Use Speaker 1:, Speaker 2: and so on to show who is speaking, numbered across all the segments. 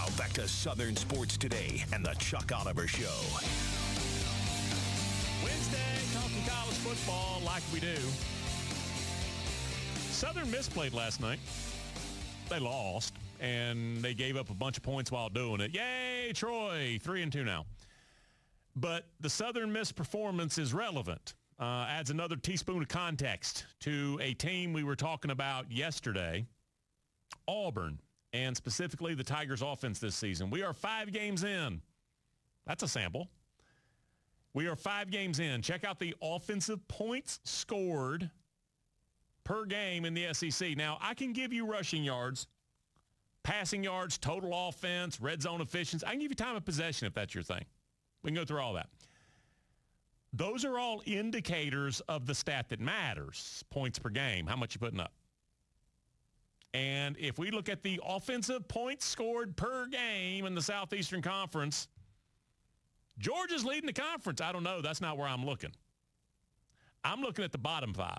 Speaker 1: Now back to Southern Sports Today and the Chuck Oliver Show.
Speaker 2: Wednesday, talking college football like we do. Southern Miss played last night. They lost, and they gave up a bunch of points while doing it. Yay, Troy, 3-2 now. But the Southern Miss performance is relevant. Adds another teaspoon of context to a team we were talking about yesterday, Auburn, and specifically the Tigers offense this season. We are 5 games in. That's a sample. We are 5 games in. Check out the offensive points scored per game in the SEC. Now, I can give you rushing yards, passing yards, total offense, red zone efficiency. I can give you time of possession if that's your thing. We can go through all that. Those are all indicators of the stat that matters, points per game, how much you're putting up. And if we look at the offensive points scored per game in the Southeastern Conference, Georgia's leading the conference. I don't know. That's not where I'm looking. I'm looking at the bottom 5.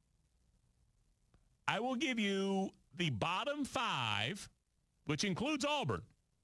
Speaker 2: I will give you the bottom 5, which includes Auburn.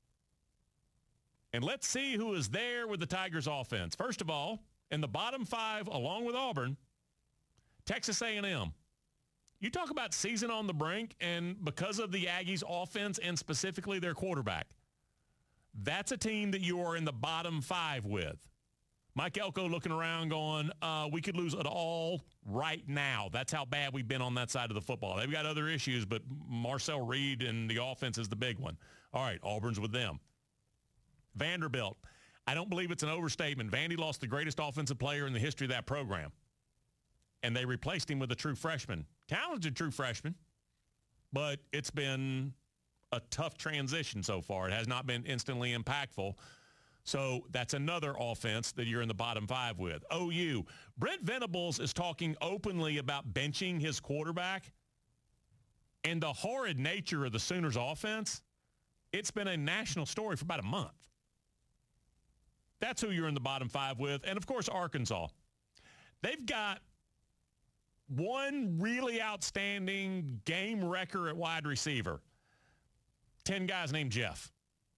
Speaker 2: And let's see who is there with the Tigers offense. First of all, in the bottom 5, along with Auburn, Texas A&M. You talk about season on the brink, and because of the Aggies' offense and specifically their quarterback, that's a team that you are in the bottom 5 with. Mike Elko looking around going, we could lose it all right now. That's how bad we've been on that side of the football. They've got other issues, but Marcel Reed and the offense is the big one. All right, Auburn's with them. Vanderbilt. I don't believe it's an overstatement. Vandy lost the greatest offensive player in the history of that program. And they replaced him with a true freshman. Talented true freshman, but it's been a tough transition so far. It has not been instantly impactful. So that's another offense that you're in the bottom 5 with. OU. Brent Venables is talking openly about benching his quarterback. And the horrid nature of the Sooners offense, it's been a national story for about a month. That's who you're in the bottom 5 with. And, of course, Arkansas. They've got one really outstanding game wrecker at wide receiver. 10 guys named Jeff.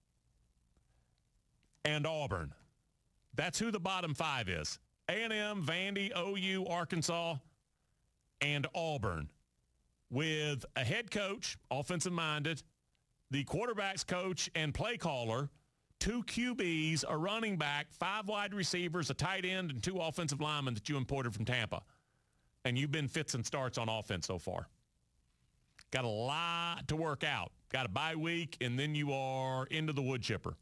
Speaker 2: And Auburn. That's who the bottom 5 is. A&M, Vandy, OU, Arkansas, and Auburn. With a head coach, offensive-minded, the quarterback's coach and play caller, 2 QBs, a running back, 5 wide receivers, a tight end, and 2 offensive linemen that you imported from Tampa. And you've been fits and starts on offense so far. Got a lot to work out. Got a bye week, and then you are into the wood chipper.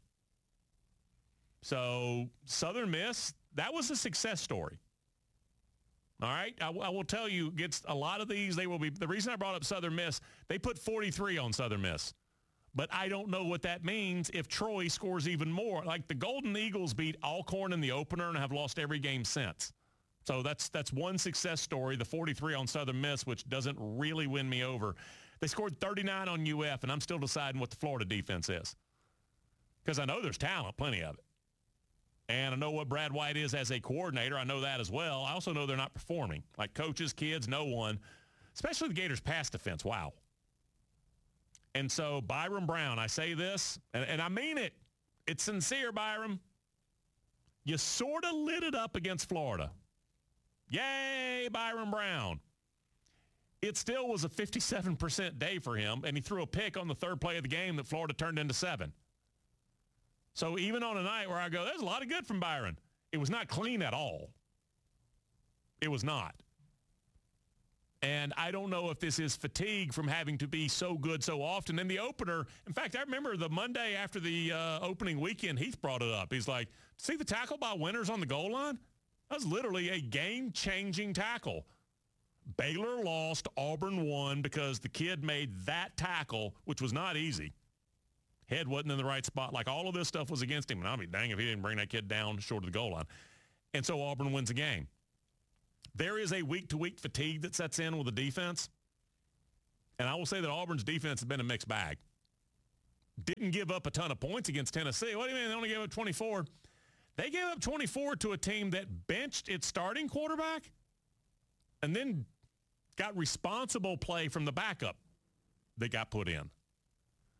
Speaker 2: So Southern Miss, that was a success story. All right? I will tell you, gets a lot of these, they will be. The reason I brought up Southern Miss, they put 43 on Southern Miss. But I don't know what that means if Troy scores even more. Like the Golden Eagles beat Alcorn in the opener and have lost every game since. So that's one success story, the 43 on Southern Miss, which doesn't really win me over. They scored 39 on UF, and I'm still deciding what the Florida defense is. Because I know there's talent, plenty of it. And I know what Brad White is as a coordinator. I know that as well. I also know they're not performing. Like coaches, kids, no one. Especially the Gators' pass defense. Wow. And so Byron Brown, I say this, and I mean it. It's sincere, Byron. You sort of lit it up against Florida. Yay, Byron Brown. It still was a 57% day for him, and he threw a pick on the 3rd play of the game that Florida turned into 7. So even on a night where I go, there's a lot of good from Byron, it was not clean at all. It was not. And I don't know if this is fatigue from having to be so good so often. In the opener, in fact, I remember the Monday after the opening weekend, Heath brought it up. He's like, see the tackle by Winters on the goal line? That was literally a game-changing tackle. Baylor lost, Auburn won because the kid made that tackle, which was not easy. Head wasn't in the right spot. Like all of this stuff was against him. And I'll be dang if he didn't bring that kid down short of the goal line. And so Auburn wins the game. There is a week-to-week fatigue that sets in with the defense. And I will say that Auburn's defense has been a mixed bag. Didn't give up a ton of points against Tennessee. What do you mean they only gave up 24? They gave up 24 to a team that benched its starting quarterback and then got responsible play from the backup that got put in.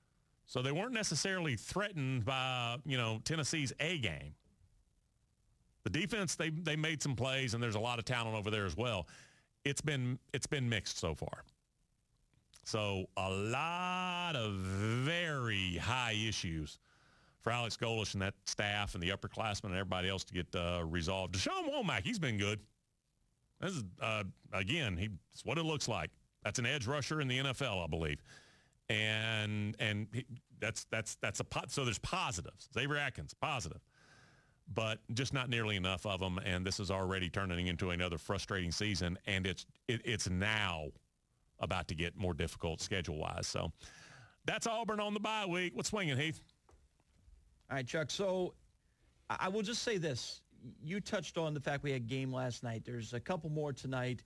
Speaker 2: So they weren't necessarily threatened by, Tennessee's A game. The defense, they made some plays, and there's a lot of talent over there as well. It's been mixed so far. So a lot of very high issues for Alex Golesh and that staff and the upperclassmen and everybody else to get resolved. Deshaun Womack, he's been good. This is, again, it's what it looks like. That's an edge rusher in the NFL, I believe. And that's so there's positives. Xavier Atkins, positive. But just not nearly enough of them, and this is already turning into another frustrating season, and it's now about to get more difficult schedule-wise. So that's Auburn on the bye week. What's swinging, Heath?
Speaker 3: All right, Chuck. So I will just say this. You touched on the fact we had a game last night. There's a couple more tonight,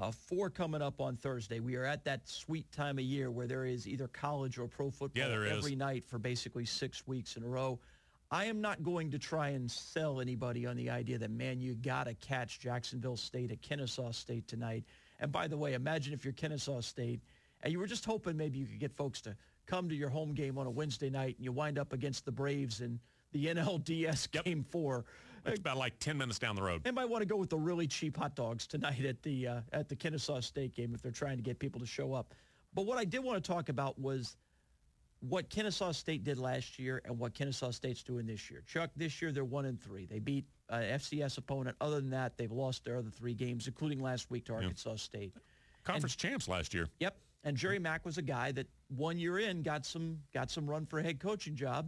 Speaker 3: 4 coming up on Thursday. We are at that sweet time of year where there is either college or pro football every night for basically 6 weeks in a row. I am not going to try and sell anybody on the idea that, man, you got to catch Jacksonville State at Kennesaw State tonight. And by the way, imagine if you're Kennesaw State and you were just hoping maybe you could get folks to come to your home game on a Wednesday night and you wind up against the Braves in the NLDS Game 4.
Speaker 2: It's about like 10 minutes down the road.
Speaker 3: They might want to go with the really cheap hot dogs tonight at the Kennesaw State game if they're trying to get people to show up. But what I did want to talk about was what Kennesaw State did last year and what Kennesaw State's doing this year. Chuck, this year they're 1-3. They beat an FCS opponent. Other than that, they've lost their other 3 games, including last week to Arkansas State.
Speaker 2: Conference champs last year.
Speaker 3: Yep. And Jerry Mack was a guy that 1 year in got some run for a head coaching job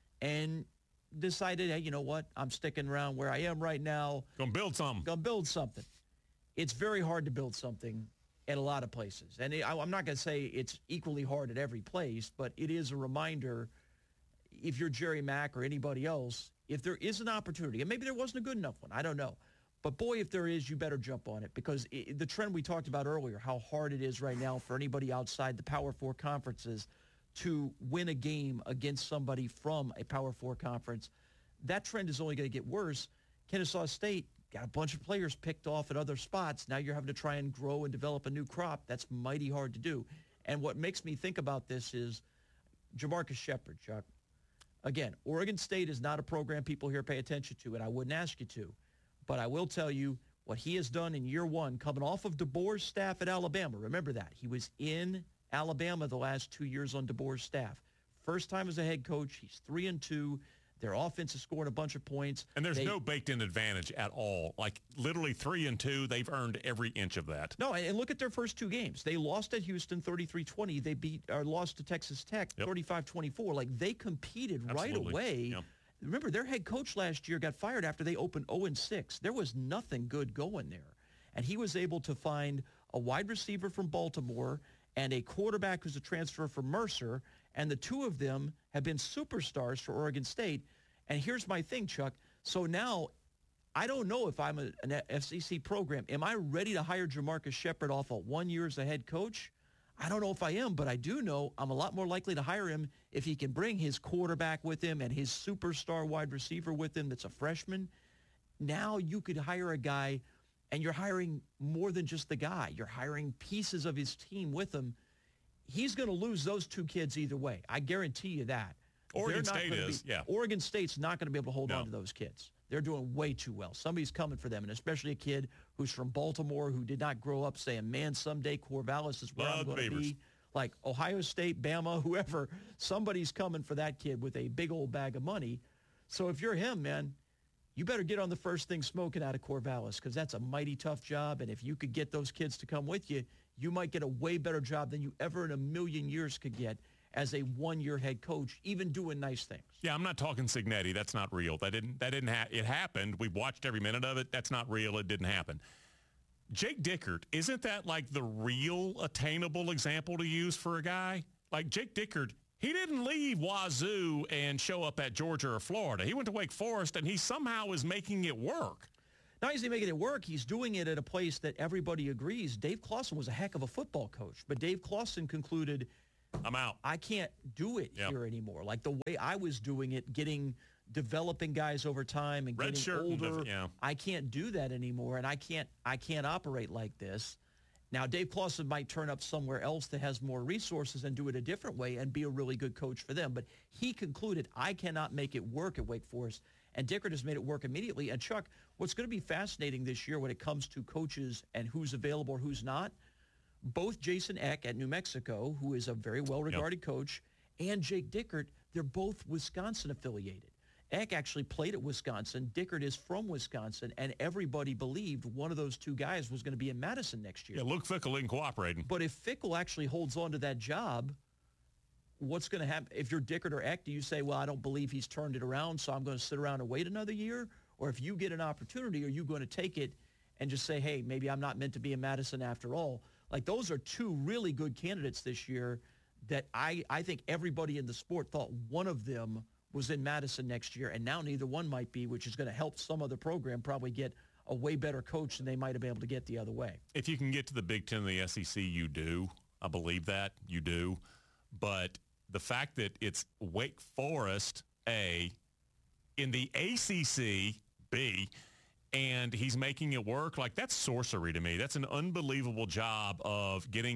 Speaker 3: and decided, hey, you know what? I'm sticking around where I am right now.
Speaker 2: Gonna build something.
Speaker 3: It's very hard to build something at a lot of places. And I'm not going to say it's equally hard at every place, but it is a reminder, if you're Jerry Mack or anybody else, if there is an opportunity, and maybe there wasn't a good enough one, I don't know. But boy, if there is, you better jump on it because the trend we talked about earlier, how hard it is right now for anybody outside the Power 4 conferences to win a game against somebody from a Power 4 conference, that trend is only going to get worse. Kennesaw State got a bunch of players picked off at other spots. Now you're having to try and grow and develop a new crop. That's mighty hard to do. And what makes me think about this is Jamarcus Shepard, Chuck. Again, Oregon State is not a program people here pay attention to, and I wouldn't ask you to. But I will tell you what he has done in year 1, coming off of DeBoer's staff at Alabama. Remember that. He was in Alabama the last 2 years on DeBoer's staff. First time as a head coach, he's 3-2. Their offense is scoring a bunch of points.
Speaker 2: And there's no baked-in advantage at all. Like, literally 3-2, they've earned every inch of that.
Speaker 3: No, and look at their first 2 games. They lost at Houston 33-20. They lost to Texas Tech 35-24. Like, they competed right away. Yep. Remember, their head coach last year got fired after they opened 0-6. There was nothing good going there. And he was able to find a wide receiver from Baltimore and a quarterback who's a transfer from Mercer, and the 2 of them have been superstars for Oregon State. And here's my thing, Chuck. So now I don't know if I'm an FCC program. Am I ready to hire Jamarcus Shepard off of 1 year as a head coach? I don't know if I am, but I do know I'm a lot more likely to hire him if he can bring his quarterback with him and his superstar wide receiver with him that's a freshman. Now you could hire a guy, and you're hiring more than just the guy. You're hiring pieces of his team with him. He's going to lose those 2 kids either way. I guarantee you that.
Speaker 2: Oregon State is, yeah.
Speaker 3: Oregon State's not going to be able to hold on to those kids. They're doing way too well. Somebody's coming for them, and especially a kid who's from Baltimore who did not grow up saying, man, someday Corvallis is where I'm going to be. Like Ohio State, Bama, whoever, somebody's coming for that kid with a big old bag of money. So if you're him, man, you better get on the first thing smoking out of Corvallis because that's a mighty tough job, and if you could get those kids to come with you, you might get a way better job than you ever in a million years could get as a 1 year head coach, even doing nice things.
Speaker 2: Yeah, I'm not talking Cignetti. That's not real. It happened. We've watched every minute of it. That's not real. It didn't happen. Jake Dickert, isn't that like the real attainable example to use for a guy? Like Jake Dickert, he didn't leave Wazoo and show up at Georgia or Florida. He went to Wake Forest, and he somehow is making it work.
Speaker 3: Not only is he making it work, he's doing it at a place that everybody agrees. Dave Clawson was a heck of a football coach, but Dave Clawson concluded,
Speaker 2: I'm out.
Speaker 3: I can't do it here anymore. Like the way I was doing it, developing guys over time and getting older. I can't do that anymore, and I can't operate like this. Now, Dave Clawson might turn up somewhere else that has more resources and do it a different way and be a really good coach for them. But he concluded, I cannot make it work at Wake Forest. And Dickert has made it work immediately. And, Chuck, what's going to be fascinating this year when it comes to coaches and who's available or who's not, both Jason Eck at New Mexico, who is a very well-regarded coach, and Jake Dickert, they're both Wisconsin-affiliated. Eck actually played at Wisconsin. Dickert is from Wisconsin, and everybody believed one of those two guys was going to be in Madison next year.
Speaker 2: Yeah, Luke Fickell isn't cooperating.
Speaker 3: But if Fickell actually holds on to that job, what's going to happen? If you're Dickert or Eck, do you say, well, I don't believe he's turned it around, so I'm going to sit around and wait another year? Or if you get an opportunity, are you going to take it and just say, hey, maybe I'm not meant to be in Madison after all? Like, those are two really good candidates this year that I think everybody in the sport thought one of them was in Madison next year, and now neither one might be, which is going to help some other program probably get a way better coach than they might have been able to get the other way.
Speaker 2: If you can get to the Big Ten and the SEC, you do. I believe that. You do. But the fact that it's Wake Forest, A, in the ACC, B, and he's making it work, like, that's sorcery to me. That's an unbelievable job of getting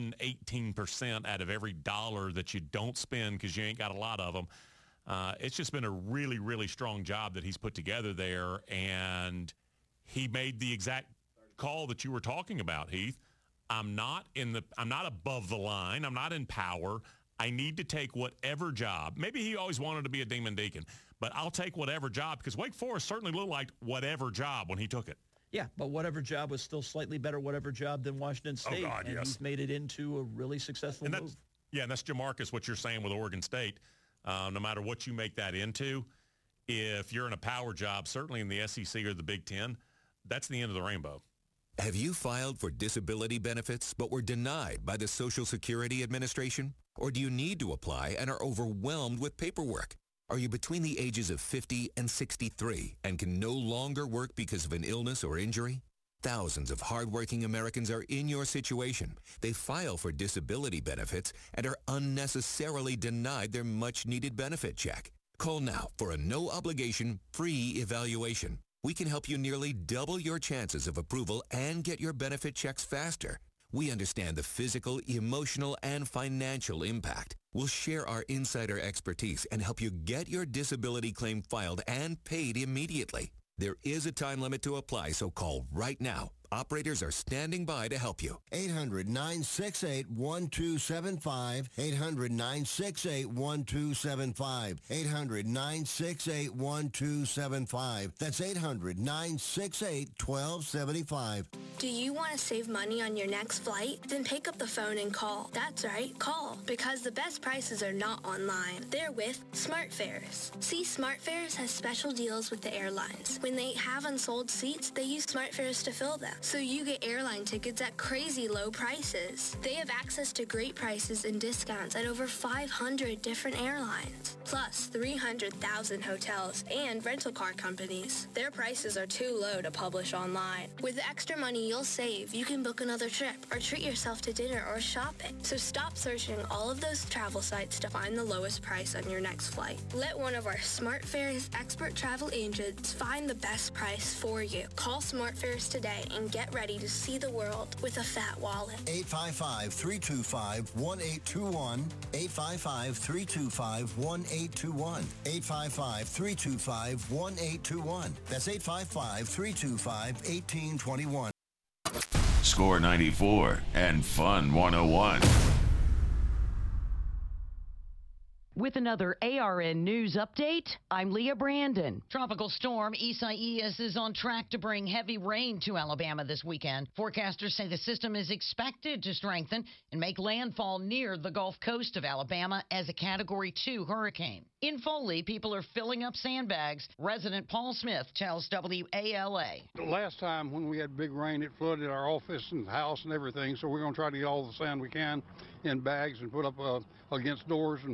Speaker 2: 118% out of every dollar that you don't spend because you ain't got a lot of them. It's just been a really, really strong job that he's put together there, and he made the exact call that you were talking about, Heath. I'm not above the line. I'm not in power. I need to take whatever job. Maybe he always wanted to be a Demon Deacon, but I'll take whatever job because Wake Forest certainly looked like whatever job when he took it.
Speaker 3: Yeah, but whatever job was still slightly better whatever job than Washington State.
Speaker 2: Oh, God,
Speaker 3: and
Speaker 2: yes.
Speaker 3: He's made it into a really successful move.
Speaker 2: Yeah, and that's Jamarcus, what you're saying with Oregon State. No matter what you make that into, if you're in a power job, certainly in the SEC or the Big Ten, that's the end of the rainbow.
Speaker 4: Have you filed for disability benefits but were denied by the Social Security Administration? Or do you need to apply and are overwhelmed with paperwork? Are you between the ages of 50 and 63 and can no longer work because of an illness or injury? Thousands of hardworking Americans are in your situation. They file for disability benefits and are unnecessarily denied their much-needed benefit check. Call now for a no-obligation, free evaluation. We can help you nearly double your chances of approval and get your benefit checks faster. We understand the physical, emotional, and financial impact. We'll share our insider expertise and help you get your disability claim filed and paid immediately. There is a time limit to apply, so call right now. Operators are standing by to help you.
Speaker 5: 800-968-1275. 800-968-1275. 800-968-1275. That's 800-968-1275.
Speaker 6: Do you want to save money on your next flight? Then pick up the phone and call. That's right, call. Because the best prices are not online. They're with SmartFares. See, SmartFares has special deals with the airlines. When they have unsold seats, they use SmartFares to fill them. So you get airline tickets at crazy low prices. They have access to great prices and discounts at over 500 different airlines. Plus 300,000 hotels and rental car companies. Their prices are too low to publish online. With the extra money you'll save, you can book another trip or treat yourself to dinner or shopping. So stop searching all of those travel sites to find the lowest price on your next flight. Let one of our SmartFares expert travel agents find the best price for you. Call SmartFares today and get ready to see the world with a fat wallet.
Speaker 5: 855-325-1821. 855-325-1821. 855-325-1821. That's 855-325-1821.
Speaker 7: Score 94 and Fun 101.
Speaker 8: With another ARN News update, I'm Leah Brandon.
Speaker 9: Tropical storm Isaias is on track to bring heavy rain to Alabama this weekend. Forecasters say the system is expected to strengthen and make landfall near the Gulf Coast of Alabama as a Category 2 hurricane. In Foley, people are filling up sandbags. Resident Paul Smith tells WALA.
Speaker 10: Last time when we had big rain, it flooded our office and house and everything, so we're going to try to get all the sand we can in bags and put up against doors and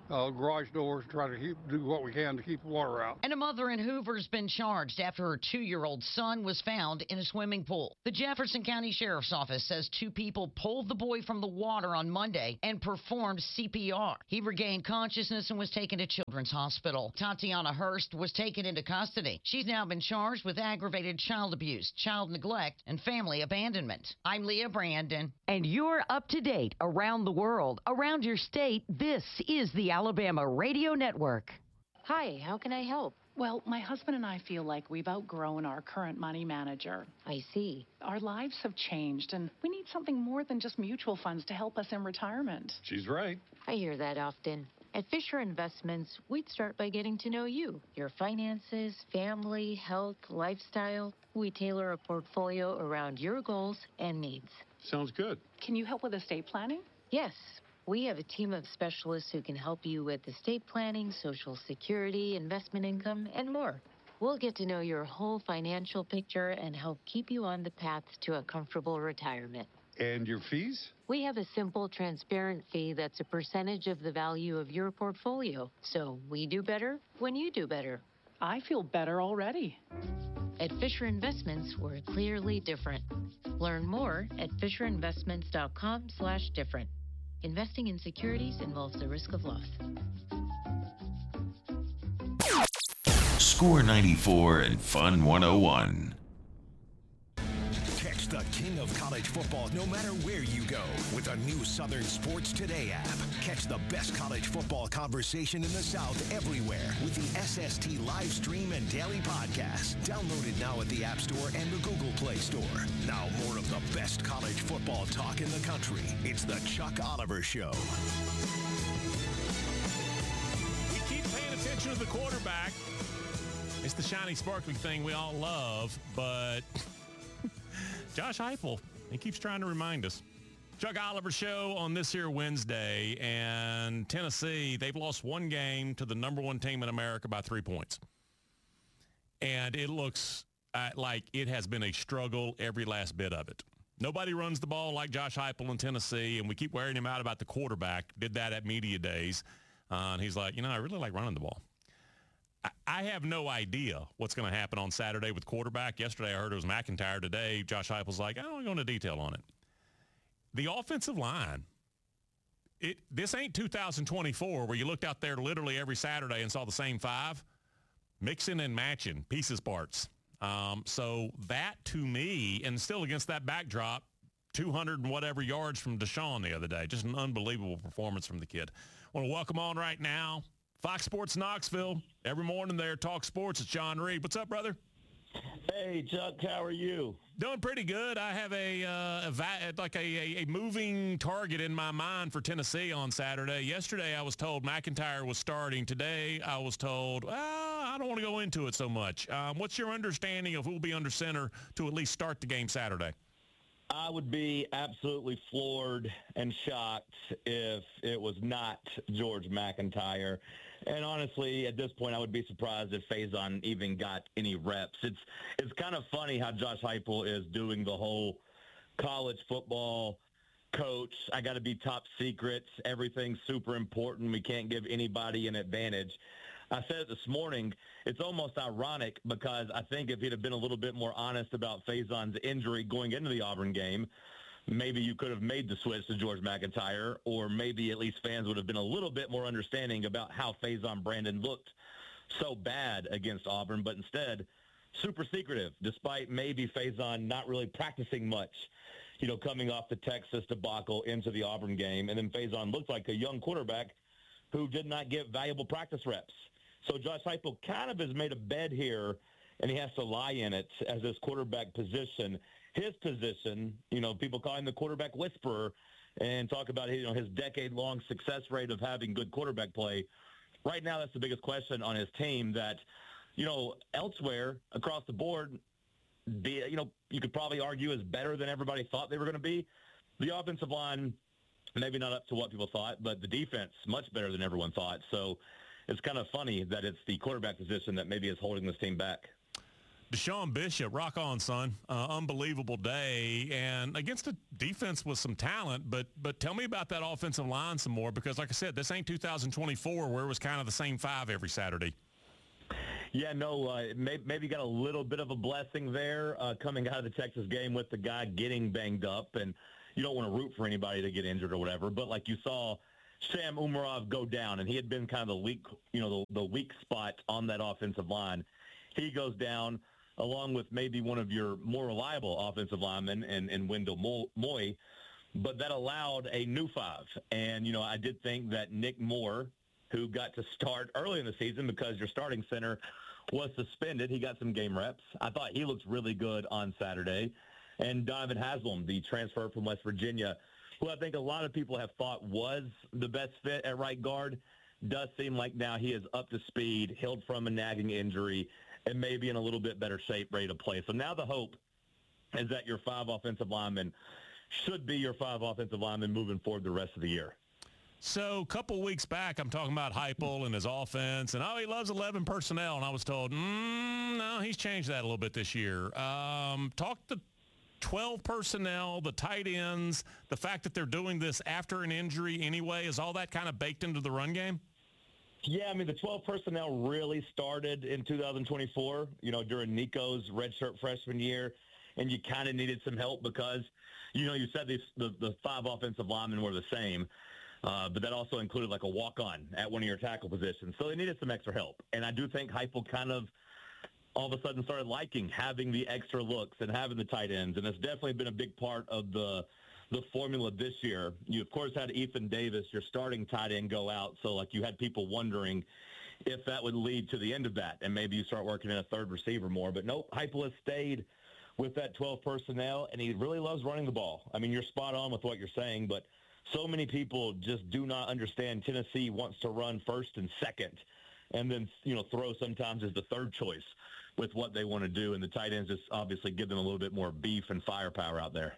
Speaker 10: garage doors, try to do what we can to keep the water out.
Speaker 9: And a mother in Hoover's been charged after her 2-year-old son was found in a swimming pool. The Jefferson County Sheriff's Office says 2 people pulled the boy from the water on Monday and performed CPR. He regained consciousness and was taken to Children's Hospital. Tatiana Hurst was taken into custody. She's now been charged with aggravated child abuse, child neglect, and family abandonment. I'm Leah Brandon.
Speaker 8: And you're up to date around the world, around your state. This is the Alabama Radio Network.
Speaker 11: Hi, how can I help?
Speaker 12: Well, my husband and I feel like we've outgrown our current money manager.
Speaker 11: I see.
Speaker 12: Our lives have changed, and we need something more than just mutual funds to help us in retirement.
Speaker 13: She's right.
Speaker 11: I hear that often. At Fisher Investments, we'd start by getting to know you, your finances, family, health, lifestyle. We tailor a portfolio around your goals and needs.
Speaker 13: Sounds good.
Speaker 12: Can you help with estate planning?
Speaker 11: Yes. We have a team of specialists who can help you with estate planning, Social Security, investment income, and more. We'll get to know your whole financial picture and help keep you on the path to a comfortable retirement.
Speaker 13: And your fees?
Speaker 11: We have a simple, transparent fee that's a percentage of the value of your portfolio. So we do better when you do better.
Speaker 12: I feel better already.
Speaker 11: At Fisher Investments, we're clearly different. Learn more at FisherInvestments.com/different. Investing in securities involves the risk of loss.
Speaker 7: Score 94 and Fun 101.
Speaker 1: Catch the king of college football no matter where you go with a new Southern Sports Today app. Catch the best college football conversation in the South everywhere with the SST live stream and daily podcast. Download it now at the App Store and the Google Play Store. Now more of the best college football talk in the country. It's the Chuck Oliver Show.
Speaker 2: We keep paying attention to the quarterback. It's the shiny, sparkly thing we all love, but Josh Heupel, he keeps trying to remind us. Chuck Oliver Show on this here Wednesday, and Tennessee, they've lost one game to the number 1 team in America by 3 points. And it looks like it has been a struggle every last bit of it. Nobody runs the ball like Josh Heupel in Tennessee, and we keep wearing him out about the quarterback. Did that at media days. And he's like, I really like running the ball. I have no idea what's going to happen on Saturday with quarterback. Yesterday I heard it was McIntyre. Today Josh Heupel's like, I don't want to go into detail on it. The offensive line, this ain't 2024 where you looked out there literally every Saturday and saw the same 5, mixing and matching pieces, parts. So that to me, and still against that backdrop, 200 and whatever yards from Deshaun the other day. Just an unbelievable performance from the kid. I want to welcome on right now Fox Sports Knoxville. Every morning there, Talk Sports. It's John Reed. What's up, brother?
Speaker 14: Hey, Chuck. How are you?
Speaker 2: Doing pretty good. I have a moving target in my mind for Tennessee on Saturday. Yesterday, I was told McIntyre was starting. Today, I was told, I don't want to go into it so much. What's your understanding of who will be under center to at least start the game Saturday?
Speaker 14: I would be absolutely floored and shocked if it was not George McIntyre. And honestly, at this point, I would be surprised if Faison even got any reps. It's kind of funny how Josh Heupel is doing the whole college football coach. I got to be top secret. Everything's super important. We can't give anybody an advantage. I said it this morning. It's almost ironic because I think if he'd have been a little bit more honest about Faison's injury going into the Auburn game, maybe you could have made the switch to George McIntyre, or maybe at least fans would have been a little bit more understanding about how Faison Brandon looked so bad against Auburn, but instead super secretive, despite maybe Faison not really practicing much, coming off the Texas debacle into the Auburn game. And then Faison looked like a young quarterback who did not get valuable practice reps. So Josh Heupel kind of has made a bed here, and he has to lie in it as his quarterback position. His position, people call him the quarterback whisperer and talk about his decade-long success rate of having good quarterback play. Right now, that's the biggest question on his team that, elsewhere across the board, you could probably argue is better than everybody thought they were going to be. The offensive line, maybe not up to what people thought, but the defense, much better than everyone thought. So it's kind of funny that it's the quarterback position that maybe is holding this team back.
Speaker 2: Deshaun Bishop, rock on, son. Unbelievable day, and against a defense with some talent. But tell me about that offensive line some more, because like I said, this ain't 2024 where it was kind of the same five every Saturday.
Speaker 14: Yeah, no, maybe got a little bit of a blessing there coming out of the Texas game with the guy getting banged up, and you don't want to root for anybody to get injured or whatever. But like you saw Sam Umarov go down, and he had been kind of the weak spot on that offensive line. He goes down, along with maybe one of your more reliable offensive linemen in Wendell Moy, but that allowed a new five. And, I did think that Nick Moore, who got to start early in the season because your starting center was suspended, he got some game reps. I thought he looked really good on Saturday. And Donovan Haslam, the transfer from West Virginia, who I think a lot of people have thought was the best fit at right guard, does seem like now he is up to speed, healed from a nagging injury, and maybe in a little bit better shape, ready to play. So now the hope is that your five offensive linemen should be your five offensive linemen moving forward the rest of the year.
Speaker 2: So a couple weeks back, I'm talking about Heupel and his offense, and he loves 11 personnel, and I was told, no, he's changed that a little bit this year. Talk to 12 personnel, the tight ends, the fact that they're doing this after an injury anyway, is all that kind of baked into the run game?
Speaker 14: Yeah, the 12 personnel really started in 2024, during Nico's redshirt freshman year, and you kind of needed some help because, you said the five offensive linemen were the same, but that also included like a walk-on at one of your tackle positions. So they needed some extra help, and I do think Heupel kind of all of a sudden started liking having the extra looks and having the tight ends, and it's definitely been a big part of the formula this year. You, of course, had Ethan Davis, your starting tight end, go out, so you had people wondering if that would lead to the end of that, and maybe you start working in a third receiver more. But nope, Heupel has stayed with that 12 personnel, and he really loves running the ball. You're spot on with what you're saying, but so many people just do not understand Tennessee wants to run first and second, and then, throw sometimes as the third choice with what they want to do, and the tight ends just obviously give them a little bit more beef and firepower out there.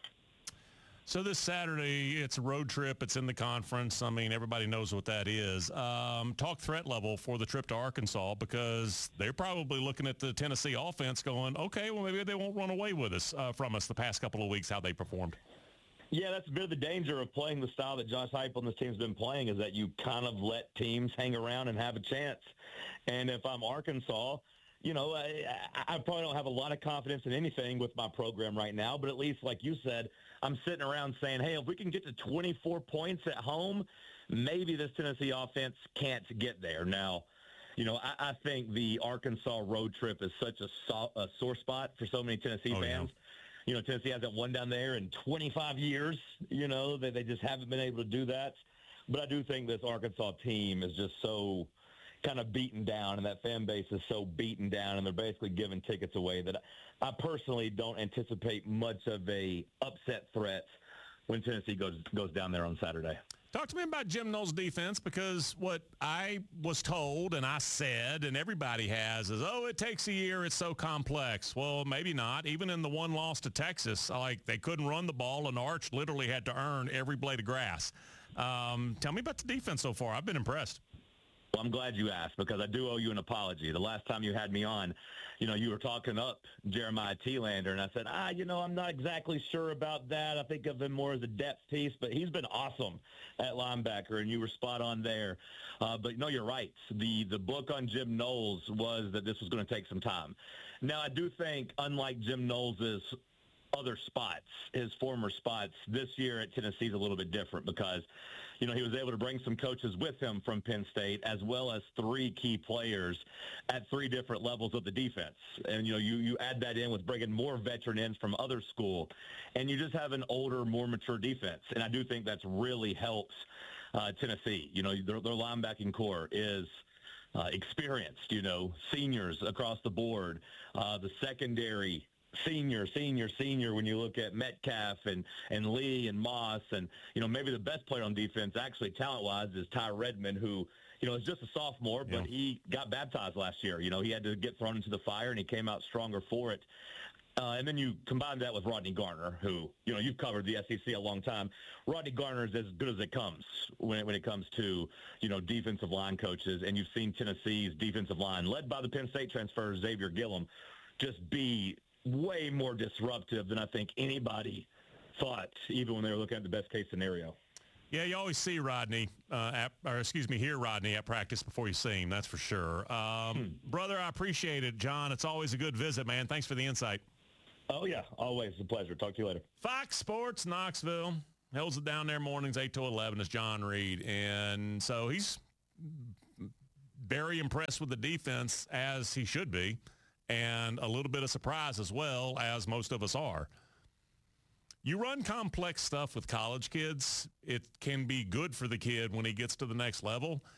Speaker 2: So this Saturday, it's a road trip. It's in the conference. Everybody knows what that is. Talk threat level for the trip to Arkansas, because they're probably looking at the Tennessee offense going, okay, well, maybe they won't run away with us from us the past couple of weeks, how they performed.
Speaker 14: Yeah, that's a bit of the danger of playing the style that Josh Heupel and this team's been playing, is that you kind of let teams hang around and have a chance. And if I'm Arkansas, I probably don't have a lot of confidence in anything with my program right now, but at least, like you said, I'm sitting around saying, hey, if we can get to 24 points at home, maybe this Tennessee offense can't get there. Now, I think the Arkansas road trip is such a sore spot for so many Tennessee fans. Yeah. Tennessee hasn't won down there in 25 years. They just haven't been able to do that. But I do think this Arkansas team is just so kind of beaten down, and that fan base is so beaten down, and they're basically giving tickets away, that I personally don't anticipate much of a upset threat when Tennessee goes down there on Saturday.
Speaker 2: Talk to me about Jim Knowles' defense, because what I was told and I said and everybody has is, it takes a year, it's so complex. Well, maybe not. Even in the one loss to Texas, they couldn't run the ball, and Arch literally had to earn every blade of grass. Tell me about the defense so far. I've been impressed.
Speaker 14: Well, I'm glad you asked, because I do owe you an apology. The last time you had me on, you were talking up Jeremiah Thielander, and I said, I'm not exactly sure about that. I think of him more as a depth piece, but he's been awesome at linebacker, and you were spot on there. But no, you're right. The book on Jim Knowles was that this was going to take some time. Now, I do think, unlike Jim Knowles' other spots, his former spots, this year at Tennessee is a little bit different, because he was able to bring some coaches with him from Penn State, as well as three key players at three different levels of the defense. And, you add that in with bringing more veteran ends from other school, and you just have an older, more mature defense. And I do think that's really helps Tennessee. Their linebacking core is experienced, seniors across the board. The secondary, senior when you look at Metcalf and Lee and Moss, and maybe the best player on defense actually talent-wise is Ty Redmond, who is just a sophomore, but he got baptized last year. He had to get thrown into the fire, and he came out stronger for it. And then you combine that with Rodney Garner, who, you've covered the SEC a long time. Rodney Garner is as good as it comes when it comes to, defensive line coaches. And you've seen Tennessee's defensive line, led by the Penn State transfer Xavier Gillum, just be way more disruptive than I think anybody thought, even when they were looking at the best case scenario.
Speaker 2: Yeah, you always see Rodney, hear Rodney at practice before you see him. That's for sure. Brother, I appreciate it. John, it's always a good visit, man. Thanks for the insight.
Speaker 14: Oh, yeah, always a pleasure. Talk to you later.
Speaker 2: Fox Sports Knoxville. Holds it down there mornings 8 to 11 is John Reed. And so he's very impressed with the defense, as he should be, and a little bit of surprise as well, as most of us are. You run complex stuff with college kids, it can be good for the kid when he gets to the next level.